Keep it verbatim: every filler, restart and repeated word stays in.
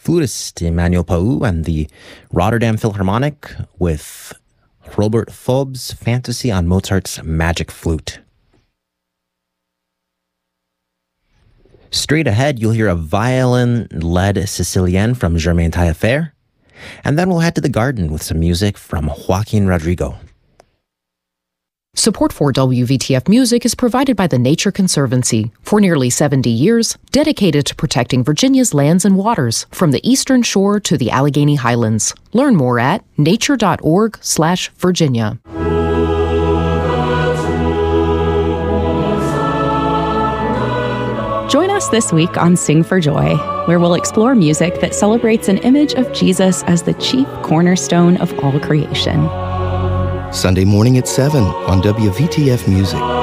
flutist Emmanuel Pau and the Rotterdam Philharmonic with Robert Thob's Fantasy on Mozart's Magic Flute. Straight ahead, you'll hear a violin-led Sicilienne from Germain Taillefer, and then we'll head to the garden with some music from Joaquin Rodrigo. Support for W V T F Music is provided by the Nature Conservancy. For nearly seventy years, dedicated to protecting Virginia's lands and waters, from the Eastern Shore to the Allegheny Highlands. Learn more at nature.org slash Virginia. Join us this week on Sing for Joy, where we'll explore music that celebrates an image of Jesus as the chief cornerstone of all creation. Sunday morning at seven on W V T F Music.